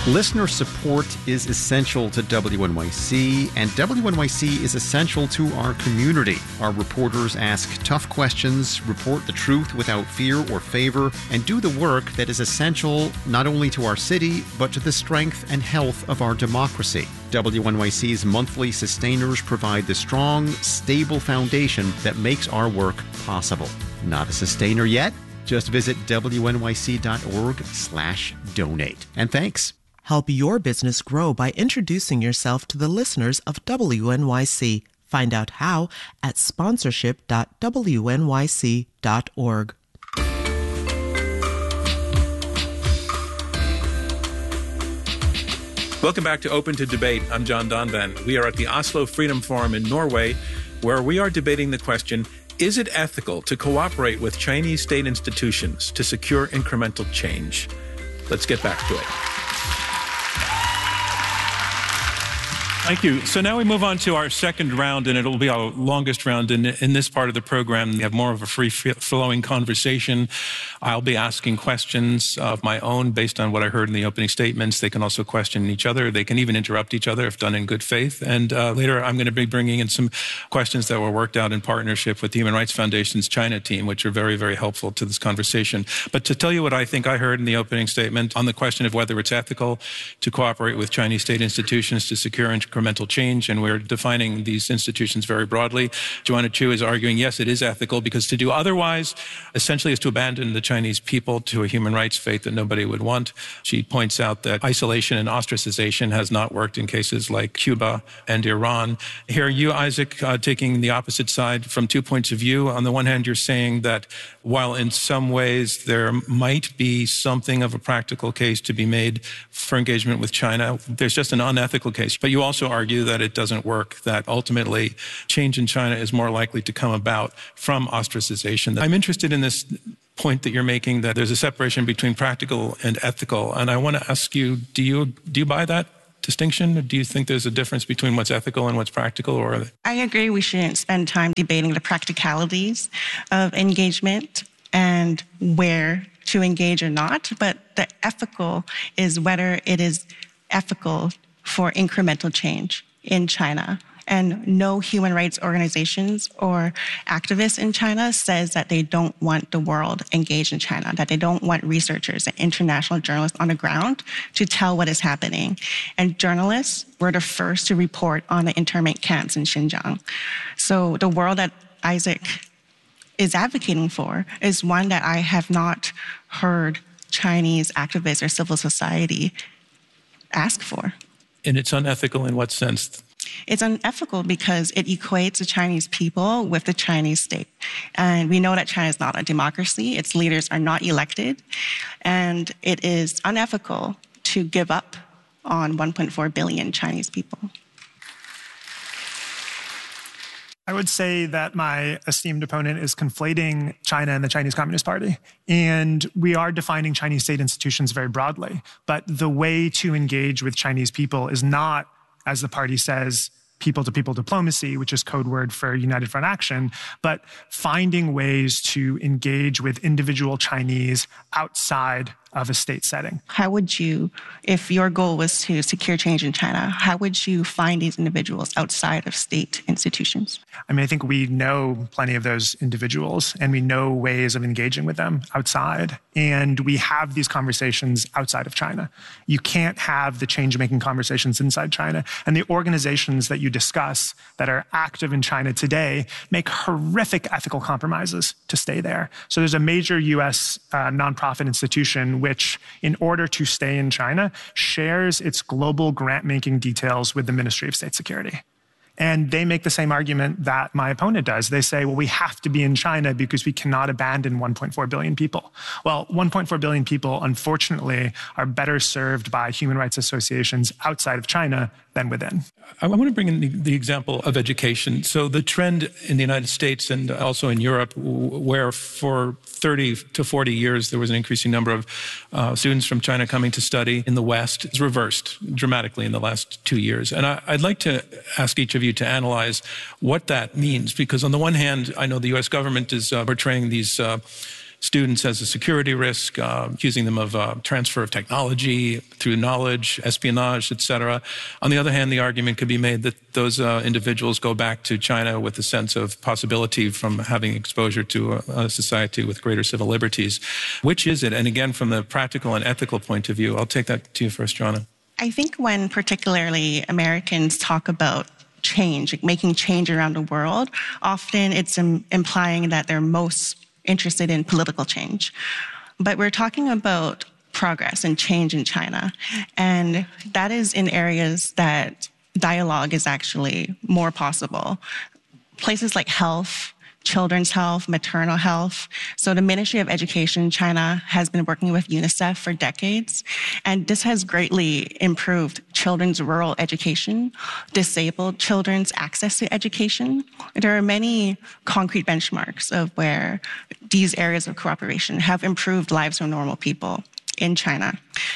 Listener support is essential to WNYC, and WNYC is essential to our community. Our reporters ask tough questions, report the truth without fear or favor, and do the work that is essential not only to our city, but to the strength and health of our democracy. WNYC's monthly sustainers provide the strong, stable foundation that makes our work possible. Not a sustainer yet? Just visit WNYC.org/donate. And thanks. Help your business grow by introducing yourself to the listeners of WNYC. Find out how at sponsorship.wnyc.org. Welcome back to Open to Debate. I'm John Donvan. We are at the Oslo Freedom Forum in Norway, where we are debating the question, is it ethical to cooperate with Chinese state institutions to secure incremental change? Let's get back to it. Thank you. So now we move on to our second round, and it'll be our longest round in this part of the program. We have more of a free-flowing conversation. I'll be asking questions of my own based on what I heard in the opening statements. They can also question each other. They can even interrupt each other if done in good faith. And later, I'm going to be bringing in some questions that were worked out in partnership with the Human Rights Foundation's China team, which are very, very helpful to this conversation. But to tell you what I think I heard in the opening statement on the question of whether it's ethical to cooperate with Chinese state institutions to secure incremental change, and we're defining these institutions very broadly. Joanna Chu is arguing, yes, it is ethical, because to do otherwise essentially is to abandon the Chinese people to a human rights fate that nobody would want. She points out that isolation and ostracization has not worked in cases like Cuba and Iran. Here, you, Isaac, taking the opposite side from 2 points of view. On the one hand, you're saying that while in some ways there might be something of a practical case to be made for engagement with China, there's just an unethical case. But you also argue that it doesn't work, that ultimately change in China is more likely to come about from ostracization. I'm interested in this point that you're making, that there's a separation between practical and ethical. And I want to ask you, do you buy that distinction? Or do you think there's a difference between what's ethical and what's practical? Or I agree we shouldn't spend time debating the practicalities of engagement and where to engage or not, but the ethical is whether it is ethical for incremental change in China. And no human rights organizations or activists in China says that they don't want the world engaged in China, that they don't want researchers and international journalists on the ground to tell what is happening. And journalists were the first to report on the internment camps in Xinjiang. So the world that Isaac is advocating for is one that I have not heard Chinese activists or civil society ask for. And it's unethical in what sense? It's unethical because it equates the Chinese people with the Chinese state. And we know that China is not a democracy. Its leaders are not elected. And it is unethical to give up on 1.4 billion Chinese people. I would say that my esteemed opponent is conflating China and the Chinese Communist Party. And we are defining Chinese state institutions very broadly. But the way to engage with Chinese people is not, as the party says, people-to-people diplomacy, which is code word for United Front Action, but finding ways to engage with individual Chinese outside of a state setting. How would you, if your goal was to secure change in China, how would you find these individuals outside of state institutions? I mean, I think we know plenty of those individuals, and we know ways of engaging with them outside. And we have these conversations outside of China. You can't have the change-making conversations inside China. And the organizations that you discuss that are active in China today make horrific ethical compromises to stay there. So there's a major US nonprofit institution which, in order to stay in China, shares its global grant-making details with the Ministry of State Security. And they make the same argument that my opponent does. They say, well, we have to be in China because we cannot abandon 1.4 billion people. Well, 1.4 billion people, unfortunately, are better served by human rights associations outside of China than within. I want to bring in the example of education. So the trend in the United States and also in Europe, where for 30 to 40 years there was an increasing number of students from China coming to study in the West, is reversed dramatically in the last 2 years. And I'd like to ask each of you to analyze what that means, because on the one hand, I know the U.S. government is portraying these students as a security risk, accusing them of transfer of technology through knowledge, espionage, etc. On the other hand, the argument could be made that those individuals go back to China with a sense of possibility from having exposure to a society with greater civil liberties. Which is it? And again, from the practical and ethical point of view, I'll take that to you first, Joanna. I think when particularly Americans talk about change, like making change around the world, often it's implying that they're most interested in political change. But we're talking about progress and change in China. And that is in areas that dialogue is actually more possible. Places like health, children's health, maternal health. So the Ministry of Education in China has been working with UNICEF for decades, and this has greatly improved children's rural education, disabled children's access to education. There are many concrete benchmarks of where these areas of cooperation have improved lives of normal people in China.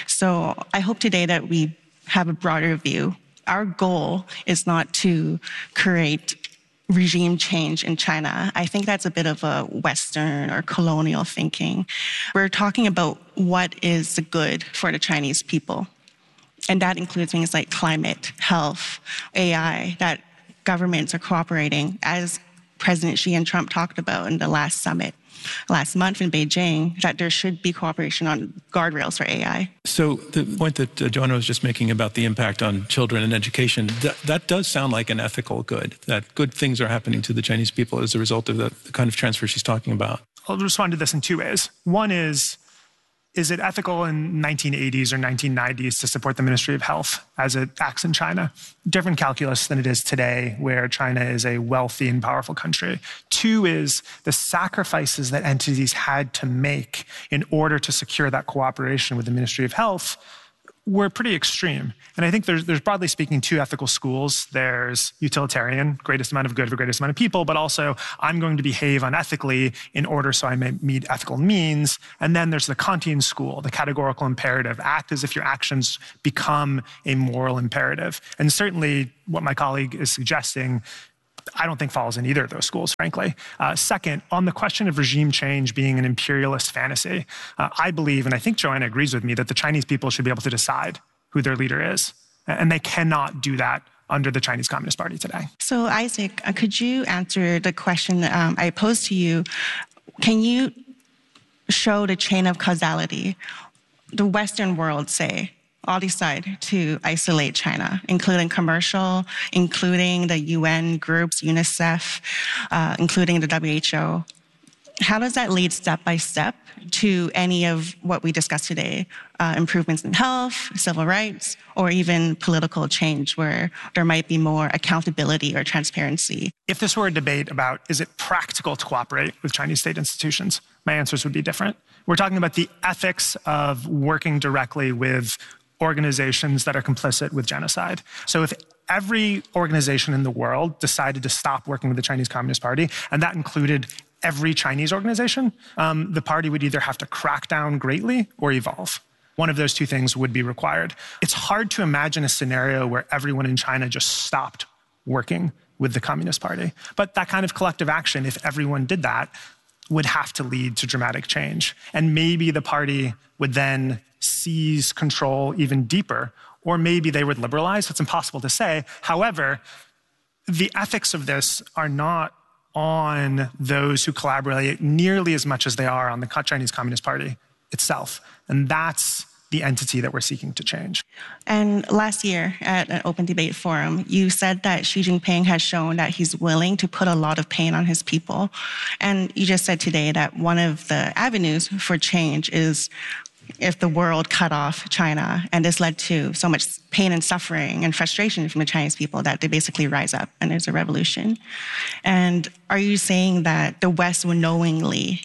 So I hope today that we have a broader view. Our goal is not to create regime change in China. I think that's a bit of a Western or colonial thinking. We're talking about what is good for the Chinese people. And that includes things like climate, health, AI, that governments are cooperating, as President Xi and Trump talked about in the last summit last month in Beijing, that there should be cooperation on guardrails for AI. So the point that Joanna was just making about the impact on children and education, that does sound like an ethical good, that good things are happening to the Chinese people as a result of the kind of transfer she's talking about. I'll respond to this in two ways. One is it ethical in 1980s or 1990s to support the Ministry of Health as it acts in China? Different calculus than it is today, where China is a wealthy and powerful country. Two is the sacrifices that entities had to make in order to secure that cooperation with the Ministry of Health were pretty extreme. And I think there's broadly speaking two ethical schools. There's utilitarian, greatest amount of good for greatest amount of people, but also I'm going to behave unethically in order so I may meet ethical means. And then there's the Kantian school, the categorical imperative. Act as if your actions become a moral imperative. And certainly what my colleague is suggesting, I don't think falls in either of those schools, frankly. Second, on the question of regime change being an imperialist fantasy, I believe, and I think Joanna agrees with me, that the Chinese people should be able to decide who their leader is. And they cannot do that under the Chinese Communist Party today. So Isaac, could you answer the question I posed to you? Can you show the chain of causality? The Western world, say, all decide to isolate China, including commercial, including the UN groups, UNICEF, including the WHO. How does that lead step by step to any of what we discussed today, improvements in health, civil rights, or even political change where there might be more accountability or transparency? If this were a debate about is it practical to cooperate with Chinese state institutions, my answers would be different. We're talking about the ethics of working directly with organizations that are complicit with genocide. So if every organization in the world decided to stop working with the Chinese Communist Party, and that included every Chinese organization, the party would either have to crack down greatly or evolve. One of those two things would be required. It's hard to imagine a scenario where everyone in China just stopped working with the Communist Party. But that kind of collective action, if everyone did that, would have to lead to dramatic change. And maybe the party would then seize control even deeper, or maybe they would liberalize. It's impossible to say. However, the ethics of this are not on those who collaborate nearly as much as they are on the Chinese Communist Party itself. And that's the entity that we're seeking to change. And last year at an open debate forum, you said that Xi Jinping has shown that he's willing to put a lot of pain on his people. And you just said today that one of the avenues for change is if the world cut off China, and this led to so much pain and suffering and frustration from the Chinese people that they basically rise up and there's a revolution. And are you saying that the West will knowingly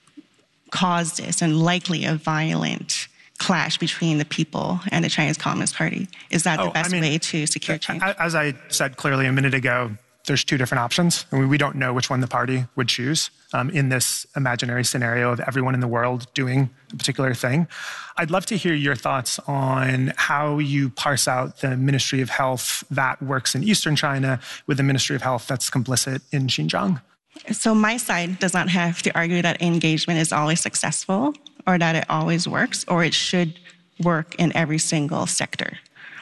cause this and likely a violent clash between the people and the Chinese Communist Party? Is that the best way to secure change? As I said clearly a minute ago, there's two different options. I mean, we don't know which one the party would choose in this imaginary scenario of everyone in the world doing a particular thing. I'd love to hear your thoughts on how you parse out the Ministry of Health that works in Eastern China with the Ministry of Health that's complicit in Xinjiang. So my side does not have to argue that engagement is always successful or that it always works or it should work in every single sector.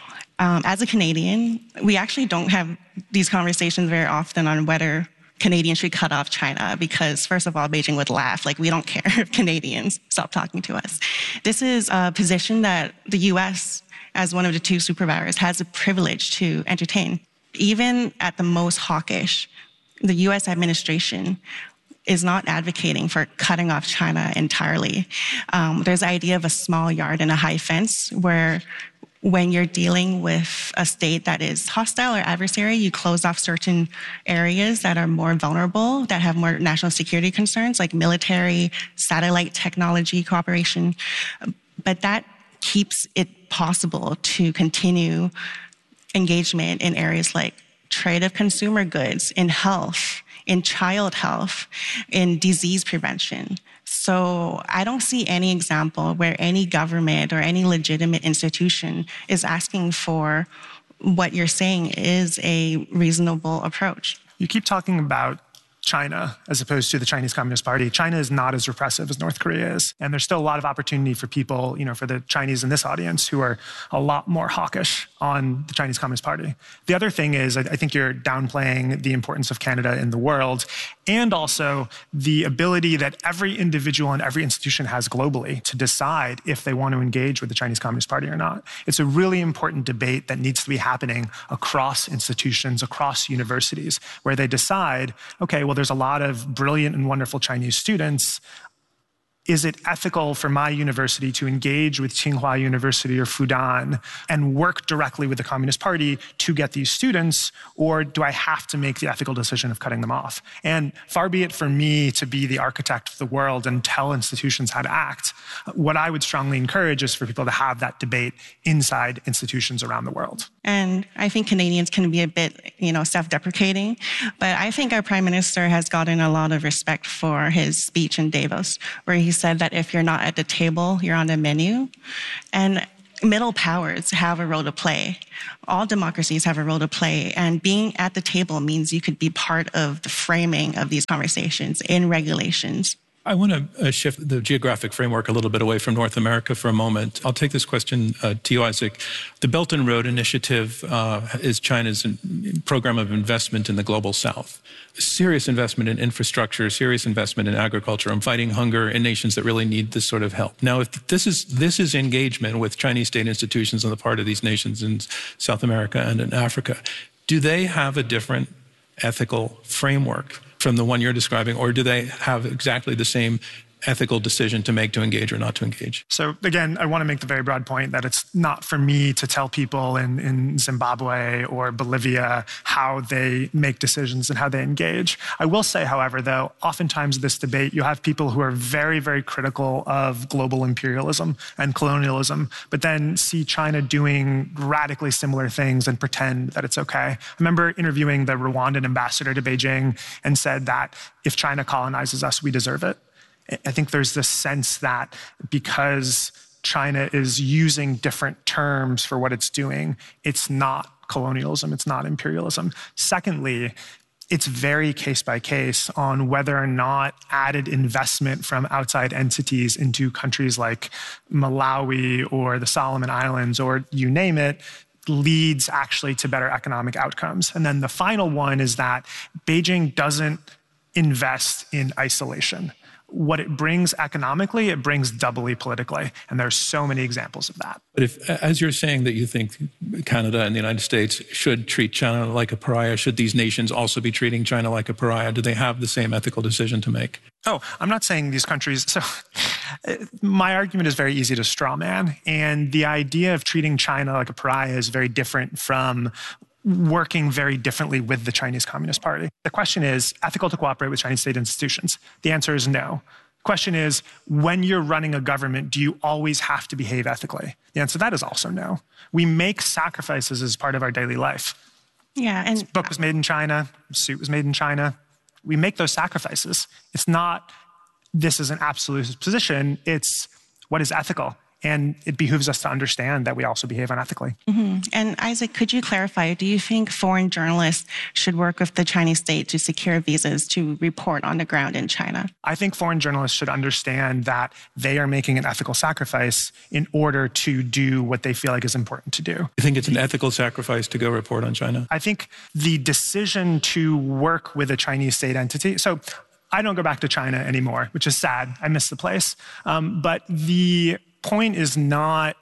As a Canadian, we actually don't have these conversations very often on whether Canadians should cut off China because, first of all, Beijing would laugh. Like, we don't care if Canadians stop talking to us. This is a position that the U.S., as one of the two superpowers, has the privilege to entertain. Even at the most hawkish, the U.S. administration is not advocating for cutting off China entirely. There's the idea of a small yard and a high fence where when you're dealing with a state that is hostile or adversary, you close off certain areas that are more vulnerable, that have more national security concerns, like military, satellite technology cooperation. But that keeps it possible to continue engagement in areas like trade of consumer goods, in health, in child health, in disease prevention. So I don't see any example where any government or any legitimate institution is asking for what you're saying is a reasonable approach. You keep talking about China as opposed to the Chinese Communist Party. China is not as repressive as North Korea is. And there's still a lot of opportunity for people, for the Chinese in this audience who are a lot more hawkish on the Chinese Communist Party. The other thing is, I think you're downplaying the importance of Canada in the world and also the ability that every individual and every institution has globally to decide if they want to engage with the Chinese Communist Party or not. It's a really important debate that needs to be happening across institutions, across universities, where they decide, okay, well, there's a lot of brilliant and wonderful Chinese students. Is it ethical for my university to engage with Tsinghua University or Fudan and work directly with the Communist Party to get these students, or do I have to make the ethical decision of cutting them off? And far be it for me to be the architect of the world and tell institutions how to act. What I would strongly encourage is for people to have that debate inside institutions around the world. And I think Canadians can be a bit, self-deprecating, but I think our Prime Minister has gotten a lot of respect for his speech in Davos, where he said that if you're not at the table, you're on the menu. And middle powers have a role to play. All democracies have a role to play. And being at the table means you could be part of the framing of these conversations in regulations. I want to shift the geographic framework a little bit away from North America for a moment. I'll take this question to you, Isaac. The Belt and Road Initiative is China's program of investment in the global south. Serious investment in infrastructure, serious investment in agriculture, and fighting hunger in nations that really need this sort of help. Now, if this is engagement with Chinese state institutions on the part of these nations in South America and in Africa, do they have a different ethical framework from the one you're describing, or do they have exactly the same ethical decision to make to engage or not to engage? So again, I want to make the very broad point that it's not for me to tell people in Zimbabwe or Bolivia how they make decisions and how they engage. I will say, however, though, oftentimes this debate, you have people who are very, very critical of global imperialism and colonialism, but then see China doing radically similar things and pretend that it's okay. I remember interviewing the Rwandan ambassador to Beijing and said that if China colonizes us, we deserve it. I think there's this sense that because China is using different terms for what it's doing, it's not colonialism, it's not imperialism. Secondly, it's very case by case on whether or not added investment from outside entities into countries like Malawi or the Solomon Islands or you name it, leads actually to better economic outcomes. And then the final one is that Beijing doesn't invest in isolation. What it brings economically, it brings doubly politically. And there's so many examples of that. But if, as you're saying that you think Canada and the United States should treat China like a pariah, should these nations also be treating China like a pariah? Do they have the same ethical decision to make? Oh, I'm not saying these countries. So my argument is very easy to straw man. And the idea of treating China like a pariah is very different from working very differently with the Chinese Communist Party. The question is, ethical to cooperate with Chinese state institutions? The answer is no. The question is, when you're running a government, do you always have to behave ethically? The answer to that is also no. We make sacrifices as part of our daily life. Yeah, and this book was made in China, suit was made in China. We make those sacrifices. It's not, this is an absolute position. It's what is ethical. And it behooves us to understand that we also behave unethically. Mm-hmm. And Isaac, could you clarify, do you think foreign journalists should work with the Chinese state to secure visas to report on the ground in China? I think foreign journalists should understand that they are making an ethical sacrifice in order to do what they feel like is important to do. You think it's an ethical sacrifice to go report on China? I think the decision to work with a Chinese state entity, so I don't go back to China anymore, which is sad. I miss the place. But the point is not,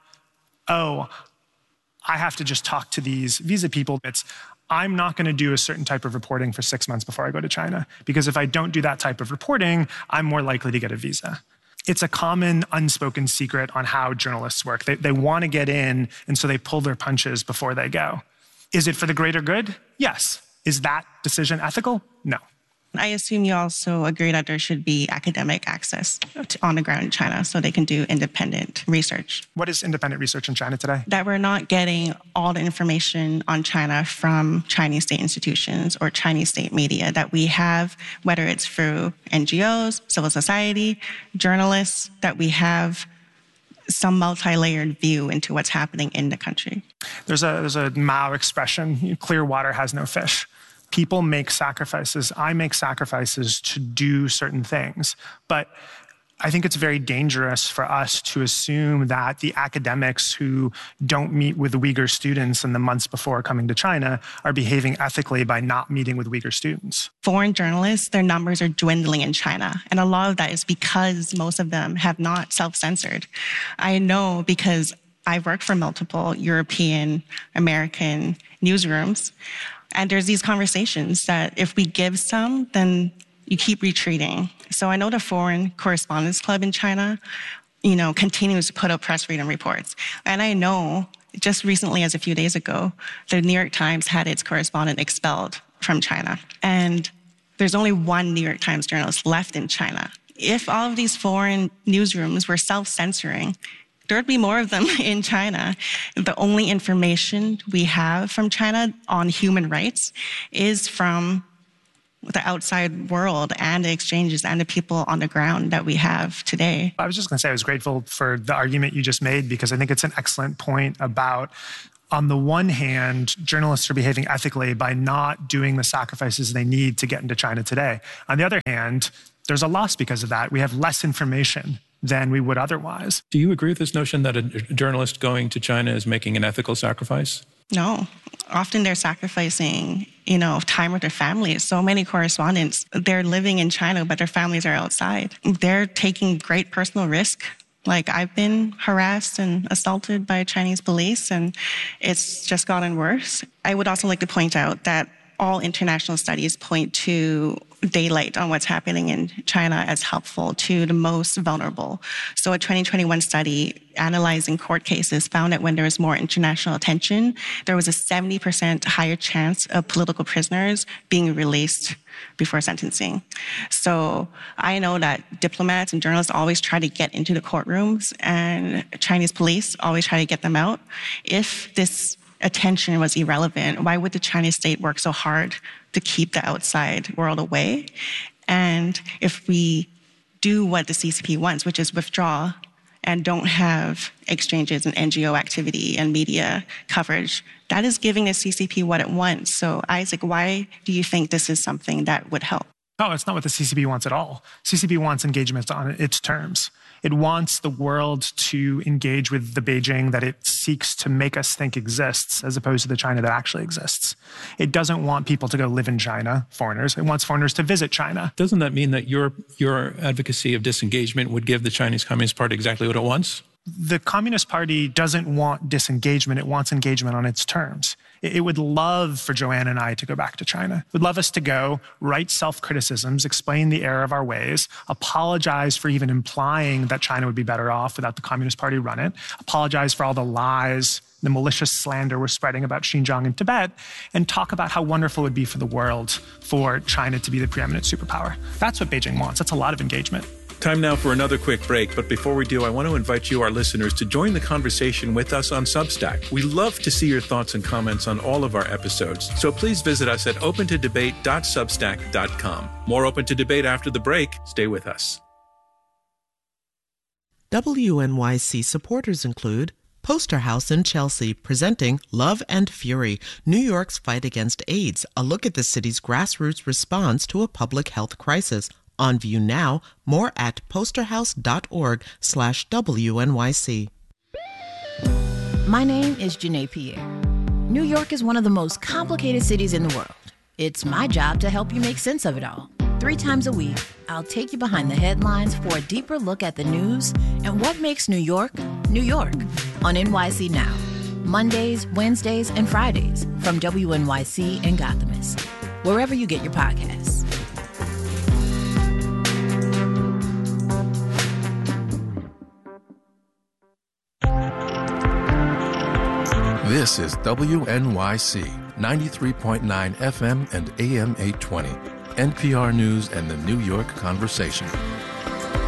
I have to just talk to these visa people. It's, I'm not going to do a certain type of reporting for 6 months before I go to China, because if I don't do that type of reporting, I'm more likely to get a visa. It's a common unspoken secret on how journalists work. They want to get in, and so they pull their punches before they go. Is it for the greater good? Yes. Is that decision ethical? No. I assume you also agree that there should be academic access on the ground in China so they can do independent research. What is independent research in China today? That we're not getting all the information on China from Chinese state institutions or Chinese state media, that we have, whether it's through NGOs, civil society, journalists, that we have some multi-layered view into what's happening in the country. There's a Mao expression, clear water has no fish. People make sacrifices. I make sacrifices to do certain things. But I think it's very dangerous for us to assume that the academics who don't meet with Uyghur students in the months before coming to China are behaving ethically by not meeting with Uyghur students. Foreign journalists, their numbers are dwindling in China. And a lot of that is because most of them have not self-censored. I know because I've worked for multiple European, American newsrooms. And there's these conversations that if we give some, then you keep retreating. So I know the Foreign Correspondents Club in China, continues to put up press freedom reports. And I know just recently, as a few days ago, the New York Times had its correspondent expelled from China. And there's only one New York Times journalist left in China. If all of these foreign newsrooms were self-censoring, there'd be more of them in China. The only information we have from China on human rights is from the outside world and the exchanges and the people on the ground that we have today. I was just going to say I was grateful for the argument you just made, because I think it's an excellent point about, on the one hand, journalists are behaving ethically by not doing the sacrifices they need to get into China today. On the other hand, there's a loss because of that. We have less information than we would otherwise. Do you agree with this notion that a journalist going to China is making an ethical sacrifice? No. Often they're sacrificing, time with their families. So many correspondents, they're living in China, but their families are outside. They're taking great personal risk. Like, I've been harassed and assaulted by Chinese police, and it's just gotten worse. I would also like to point out that all international studies point to daylight on what's happening in China as helpful to the most vulnerable. So a 2021 study analyzing court cases found that when there was more international attention, there was a 70% higher chance of political prisoners being released before sentencing. So I know that diplomats and journalists always try to get into the courtrooms, and Chinese police always try to get them out. If this attention was irrelevant, why would the Chinese state work so hard to keep the outside world away? And if we do what the CCP wants, which is withdraw and don't have exchanges and NGO activity and media coverage, that is giving the CCP what it wants. So, Isaac, why do you think this is something that would help? No, it's not what the CCP wants at all. CCP wants engagement on its terms. It wants the world to engage with the Beijing that it seeks to make us think exists, as opposed to the China that actually exists. It doesn't want people to go live in China, foreigners. It wants foreigners to visit China. Doesn't that mean that your advocacy of disengagement would give the Chinese Communist Party exactly what it wants? The Communist Party doesn't want disengagement. It wants engagement on its terms. It would love for Joanne and I to go back to China. It would love us to go, write self-criticisms, explain the error of our ways, apologize for even implying that China would be better off without the Communist Party run it, apologize for all the lies, the malicious slander we're spreading about Xinjiang and Tibet, and talk about how wonderful it would be for the world for China to be the preeminent superpower. That's what Beijing wants. That's a lot of engagement. Time now for another quick break, but before we do, I want to invite you, our listeners, to join the conversation with us on Substack. We love to see your thoughts and comments on all of our episodes, so please visit us at opentodebate.substack.com. More Open to Debate after the break. Stay with us. WNYC supporters include Poster House in Chelsea, presenting Love and Fury, New York's Fight Against AIDS, a look at the city's grassroots response to a public health crisis. On view now, more at posterhouse.org/WNYC. My name is Janae Pierre. New York is one of the most complicated cities in the world. It's my job to help you make sense of it all. 3 times a week, I'll take you behind the headlines for a deeper look at the news and what makes New York, New York, on NYC Now. Mondays, Wednesdays, and Fridays from WNYC and Gothamist, wherever you get your podcasts. This is WNYC 93.9 FM and AM 820, NPR News and the New York Conversation.